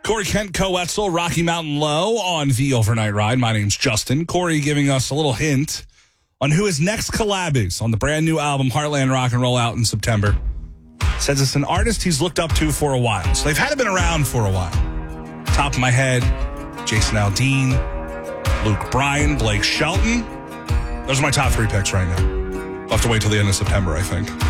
Corey Kent, Co-Etzel, Rocky Mountain Low on the Overnight Ride. My name's Justin. Corey giving us a little hint on who his next collab is on the brand new album, Heartland Rock and Roll, out in September. Says it's an artist he's looked up to for a while. So they've had to been around for a while. Top of my head, Jason Aldean, Luke Bryan, Blake Shelton. Those are my top three picks right now. I'll have to wait till the end of September, I think.